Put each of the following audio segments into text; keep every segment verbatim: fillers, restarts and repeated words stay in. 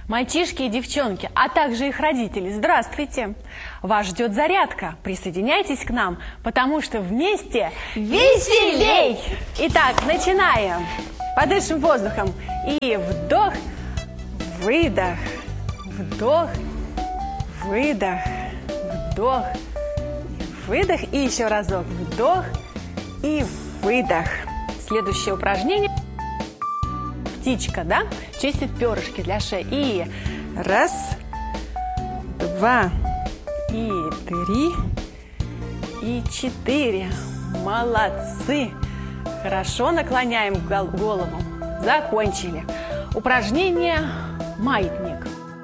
Мальчишки и девчонки, а также их родители, здравствуйте! Вас ждет зарядка. Присоединяйтесь к нам, потому что вместе веселей! Итак, начинаем. Подышим воздухом. И вдох, выдох, вдох, выдох, вдох, выдох. И еще разок. Вдох и выдох. Следующее упражнение. Птичка, да? Чистит перышки для шеи. И раз, два, и три, и четыре. Молодцы! Хорошо наклоняем голову. Закончили. Упражнение маятник.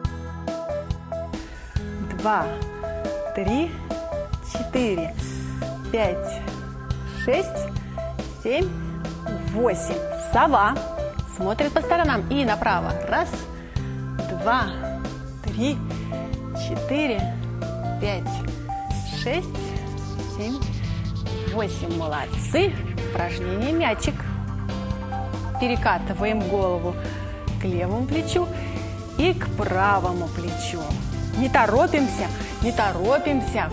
Два, три, четыре, пять, шесть, семь, восемь. Сова. Смотрит по сторонам и направо. Раз, два, три, четыре, пять, шесть, семь, восемь. Молодцы. Упражнение мячик. Перекатываем голову к левому плечу и к правому плечу. Не торопимся, не торопимся.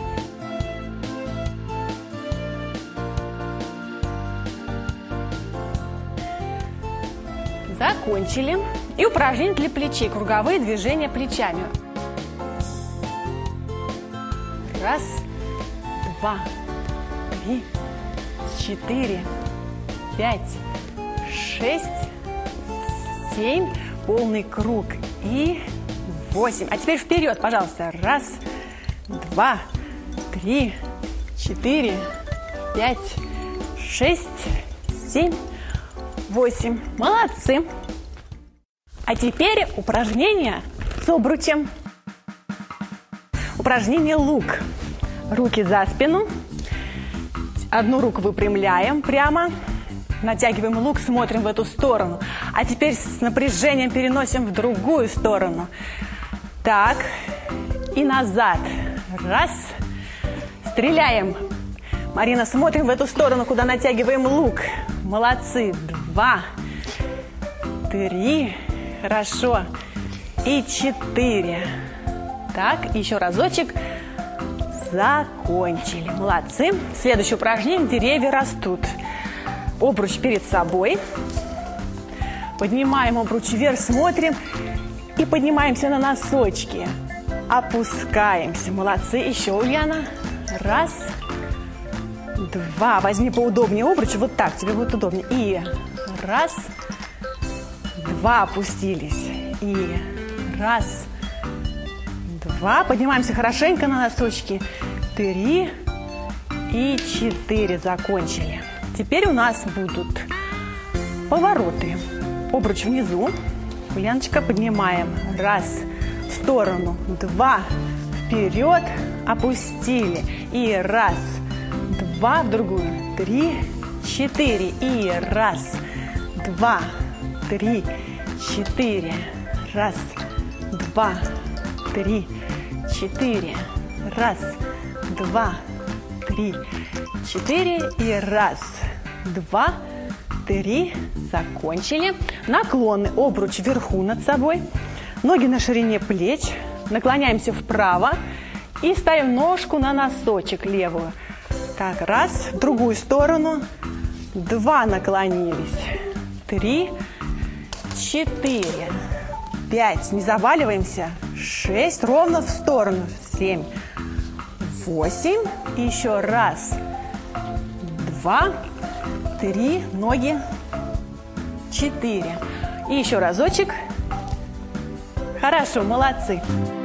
Закончили. И упражнение для плечей. Круговые движения плечами. Раз, два, три, четыре, пять, шесть, семь. Полный круг. И восемь. А теперь вперед, пожалуйста. Раз, два, три, четыре, пять, шесть, семь, восемь. Молодцы. А теперь упражнение с обручем. Упражнение лук. Руки за спину. Одну руку выпрямляем прямо. Натягиваем лук, смотрим в эту сторону. А теперь с напряжением переносим в другую сторону. Так. И назад. Раз. Стреляем. Марина, смотрим в эту сторону, куда натягиваем лук. Молодцы. Два. Три. Хорошо. И четыре. Так, еще разочек. Закончили. Молодцы. Следующее упражнение. Деревья растут. Обруч перед собой. Поднимаем обруч вверх, смотрим. И поднимаемся на носочки. Опускаемся. Молодцы. Еще, Ульяна. Раз. Два. Возьми поудобнее обруч. Вот так тебе будет удобнее. И раз. Два. Опустились. И раз. Два. Поднимаемся хорошенько на носочки. Три. И четыре. Закончили. Теперь у нас будут повороты. Обруч внизу. Ульяночка, поднимаем. Раз. В сторону. Два. Вперед. Опустили. И раз. Два. В другую. Три. Четыре. И раз. Два. Три. Четыре. Раз. Два. Три. Четыре. Раз. Два. Три. Четыре. И раз. Два. Три. Закончили. Наклоны. Обруч вверху над собой. Ноги на ширине плеч. Наклоняемся вправо. И ставим ножку на носочек левую. Так, раз. В другую сторону. Два. Наклонились. Три. Четыре. Пять. Не заваливаемся. Шесть. Ровно в сторону. Семь. Восемь. И еще раз. Два. Три. Ноги. Четыре. И еще разочек. Хорошо, молодцы.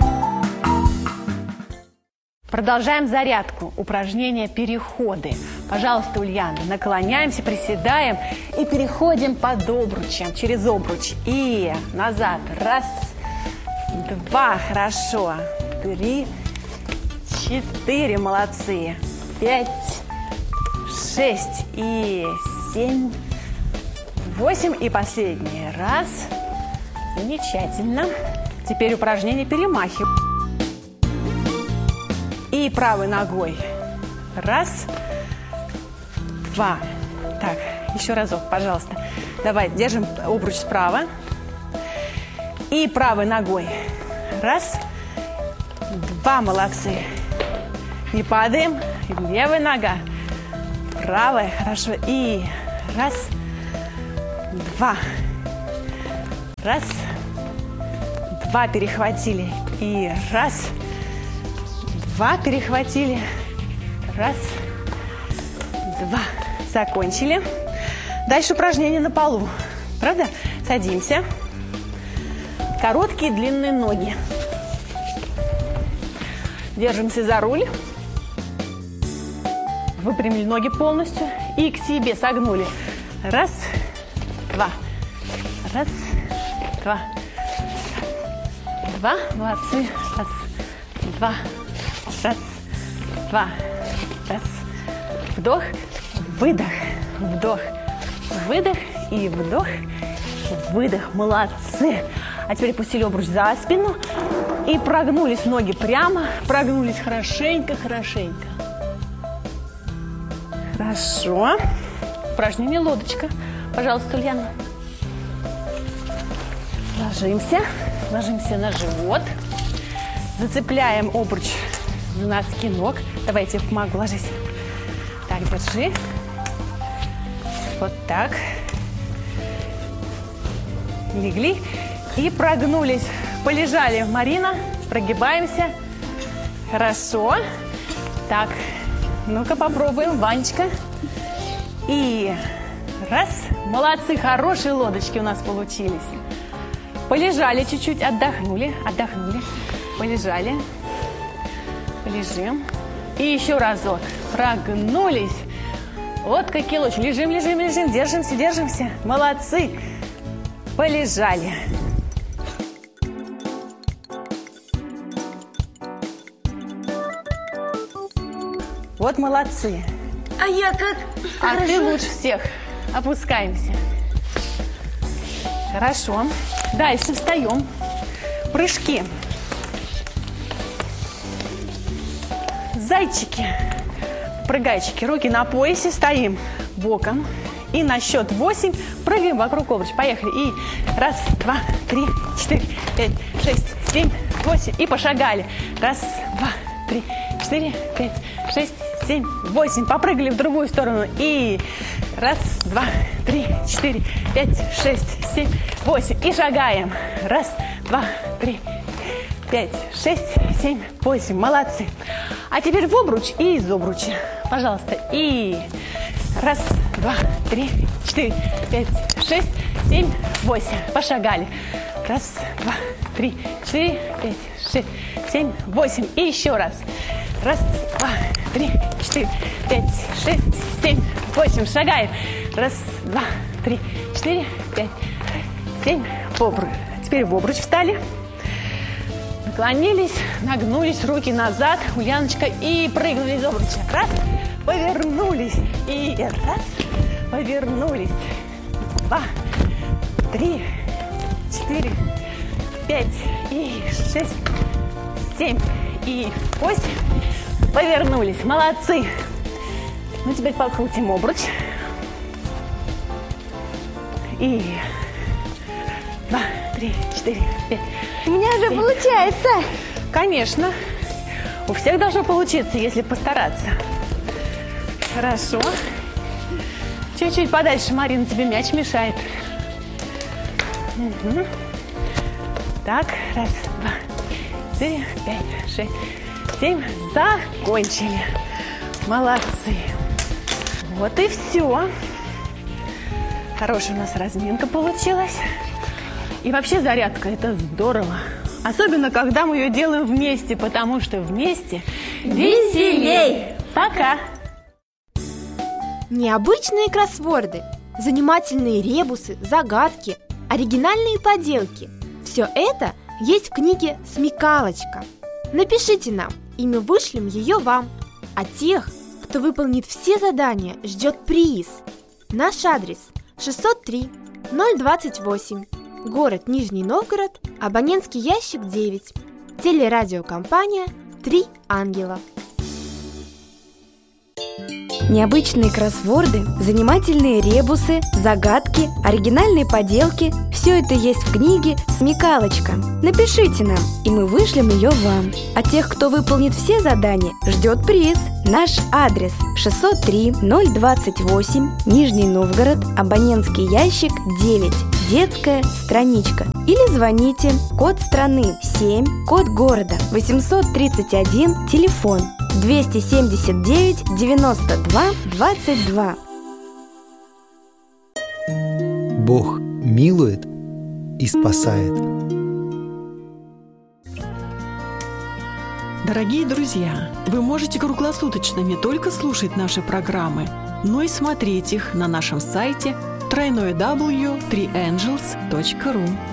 Продолжаем зарядку. Упражнение переходы. Пожалуйста, Ульяна, наклоняемся, приседаем и переходим под обручем, через обруч. И назад. Раз, два, хорошо. Три, четыре, молодцы. Пять, шесть и семь, восемь. И последний раз. Замечательно. Теперь упражнение перемахи. И правой ногой. Раз, два. Так, еще разок, пожалуйста. Давай, держим обруч справа. И правой ногой. Раз, два, молодцы. Не падаем. Левая нога. Правая, хорошо. И раз, два. Раз, два, перехватили. И раз, два, перехватили. Раз, два. Закончили. Дальше упражнение на полу. Правда? Садимся. Короткие длинные ноги. Держимся за руль. Выпрямили ноги полностью. И к себе согнули. Раз, два. Раз, два. Два. Молодцы. Раз, два. Раз, два. Раз. Вдох. Выдох. Вдох. Выдох. И вдох. Выдох. Молодцы. А теперь опустили обруч за спину. И прогнулись ноги прямо. Прогнулись хорошенько, хорошенько. Хорошо. Упражнение лодочка. Пожалуйста, Ульяна. Ложимся. Ложимся на живот. Зацепляем обруч за носки ног. Давай я тебе помогу. Ложись. Так, держи. Вот так. Легли. И прогнулись. Полежали. Марина, прогибаемся. Хорошо. Так, ну-ка попробуем. Ванечка. И раз. Молодцы, хорошие лодочки у нас получились. Полежали чуть-чуть, отдохнули. Отдохнули. Полежали. Полежим. И еще разок. Прогнулись. Вот какие лодочки. Лежим, лежим, лежим. Держимся, держимся. Молодцы. Полежали. Вот молодцы. А я как? А Хорошо. ты лучше всех. Опускаемся. Хорошо. Дальше встаем. Прыжки. Зайчики. Прыгайчики. Руки на поясе. Стоим боком. И на счет восемь прыгаем вокруг обруча. Поехали. И раз, два, три, четыре, пять, шесть, семь, восемь. И пошагали. Раз, два, три, четыре, пять, шесть, семь, восемь. Попрыгали в другую сторону. И раз, два, три, четыре, пять, шесть, семь, восемь. И шагаем. Раз, два, три, пять, шесть, семь, восемь. Молодцы. А теперь в обруч и из обруча. Пожалуйста. И раз, два, три, четыре, пять, шесть, семь, восемь. Пошагали. Раз, два, три, четыре, пять, шесть, семь, восемь. И еще раз. Раз, два, три, четыре, пять, шесть, семь, восемь. Шагаем. Раз, два, три, четыре, пять, семь. В обруч. Теперь в обруч встали. Наклонились, нагнулись, руки назад. Ульяночка. И прыгнули из обруча. Раз. Повернулись. И раз. Повернулись. Два. Три. Четыре. Пять. И шесть. Семь. И восемь. Повернулись. Молодцы. Ну, теперь покрутим обруч. И два, три, четыре, пять. У меня же получается. Конечно. У всех должно получиться, если постараться. Хорошо. Чуть-чуть подальше, Марина, тебе мяч мешает. Угу. Так, раз, два, четыре, пять, шесть, семь. Закончили. Молодцы. Вот и все. Хорошая у нас разминка получилась. И вообще зарядка – это здорово. Особенно, когда мы ее делаем вместе, потому что вместе веселей. Пока! Необычные кроссворды, занимательные ребусы, загадки, оригинальные поделки – все это есть в книге «Смекалочка». Напишите нам, и мы вышлем ее вам. А тех, кто выполнит все задания, ждет приз. Наш адрес – шестьсот три ноль двадцать восемь. Город Нижний Новгород, абонентский ящик девять. Телерадиокомпания «Три ангела». Необычные кроссворды, занимательные ребусы, загадки, оригинальные поделки – все это есть в книге «Смекалочка». Напишите нам, и мы вышлем ее вам. А тех, кто выполнит все задания, ждет приз. Наш адрес шестьсот три ноль двадцать восемь, Нижний Новгород, абонентский ящик девять, детская страничка. Или звоните, код страны семь, код города восемьсот тридцать один, телефон двести семьдесят девять девяносто два двадцать два. Бог милует и спасает. Дорогие друзья, вы можете круглосуточно не только слушать наши программы, но и смотреть их на нашем сайте дабл ю дабл ю дабл ю точка три энджелс точка ру.